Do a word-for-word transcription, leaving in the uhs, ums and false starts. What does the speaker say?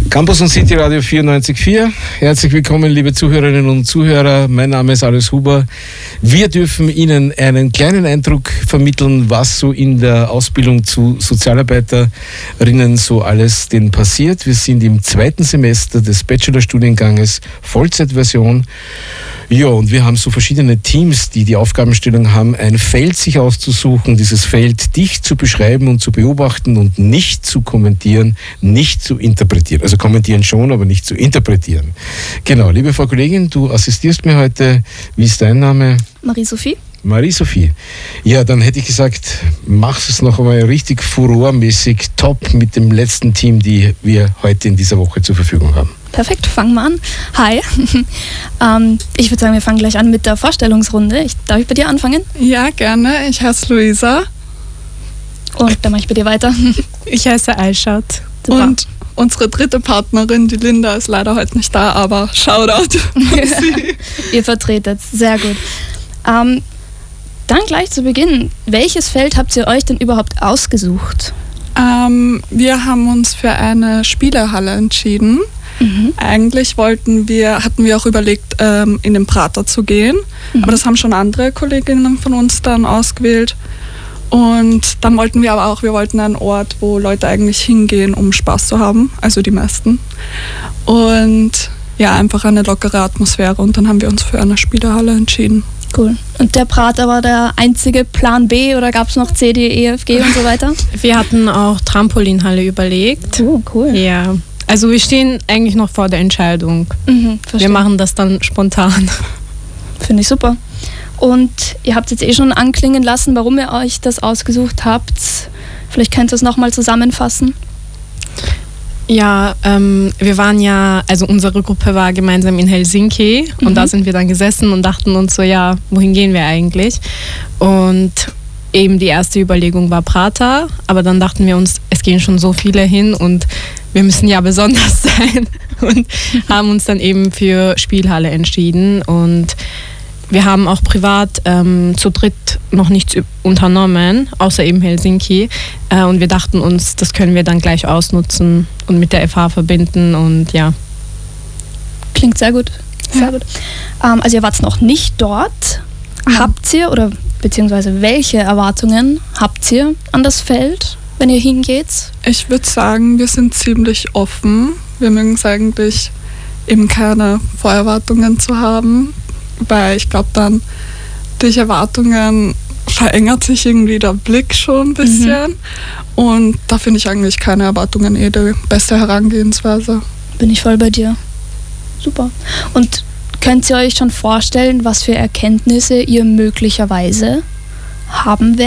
Campus und City Radio vierundneunzig Komma vier. Herzlich willkommen, liebe Zuhörerinnen und Zuhörer. Mein Name ist Alois Huber. Wir dürfen Ihnen einen kleinen Eindruck vermitteln, was so in der Ausbildung zu Sozialarbeiterinnen so alles denn passiert. Wir sind im zweiten Semester des Bachelorstudienganges, Vollzeitversion. Ja, und wir haben so verschiedene Teams, die die Aufgabenstellung haben, ein Feld sich auszusuchen, dieses Feld dicht zu beschreiben und zu beobachten und nicht zu kommentieren, nicht zu interpretieren. Also kommentieren schon, aber nicht zu interpretieren. Genau, liebe Frau Kollegin, du assistierst mir heute. Wie ist dein Name? Marie-Sophie. Marie-Sophie. Ja, dann hätte ich gesagt, mach es noch einmal richtig furormäßig top mit dem letzten Team, die wir heute in dieser Woche zur Verfügung haben. Perfekt, fangen wir an. Hi. ähm, ich würde sagen, wir fangen gleich an mit der Vorstellungsrunde. Ich, darf ich bei dir anfangen? Ja, gerne. Ich heiße Luisa. Und dann mache ich bei dir weiter. Ich heiße Aishat. Und unsere dritte Partnerin, die Linda, ist leider heute nicht da, aber Shoutout an sie. Ihr vertretet, sehr gut. Ähm, dann gleich zu Beginn, welches Feld habt ihr euch denn überhaupt ausgesucht? Ähm, wir haben uns für eine Spielehalle entschieden. Mhm. Eigentlich wollten wir, hatten wir auch überlegt, ähm, in den Prater zu gehen, mhm. aber das haben schon andere Kolleginnen von uns dann ausgewählt. Und dann wollten wir aber auch, wir wollten einen Ort, wo Leute eigentlich hingehen, um Spaß zu haben, also die meisten. Und ja, einfach eine lockere Atmosphäre, und dann haben wir uns für eine Spielehalle entschieden. Cool. Und der Prater war der einzige Plan B oder gab es noch C, D, E, F, G und so weiter? Wir hatten auch Trampolinhalle überlegt. Oh, cool. Ja. Also wir stehen eigentlich noch vor der Entscheidung. Mhm, wir machen das dann spontan. Finde ich super. Und ihr habt jetzt eh schon anklingen lassen, warum ihr euch das ausgesucht habt. Vielleicht könnt ihr es nochmal zusammenfassen. Ja, ähm, wir waren ja, also unsere Gruppe war gemeinsam in Helsinki und mhm. da sind wir dann gesessen und dachten uns so, ja, wohin gehen wir eigentlich? Und eben die erste Überlegung war Prater, aber dann dachten wir uns, es gehen schon so viele hin und wir müssen ja besonders sein und haben uns dann eben für Spielhalle entschieden. Und wir haben auch privat ähm, zu dritt noch nichts unternommen, außer eben Helsinki. Äh, und wir dachten uns, das können wir dann gleich ausnutzen und mit der F H verbinden und ja. Klingt sehr gut. Sehr ja. gut. Ähm, also ihr wart noch nicht dort. Ja. Habt ihr oder beziehungsweise welche Erwartungen habt ihr an das Feld, wenn ihr hingeht? Ich würde sagen, wir sind ziemlich offen. Wir mögen es eigentlich, eben keine Vorerwartungen zu haben. Weil ich glaube, dann durch Erwartungen verengert sich irgendwie der Blick schon ein bisschen. Mhm. Und da finde ich eigentlich keine Erwartungen eh die beste Herangehensweise. Bin ich voll bei dir. Super. Und könnt ihr euch schon vorstellen, was für Erkenntnisse ihr möglicherweise haben werdet?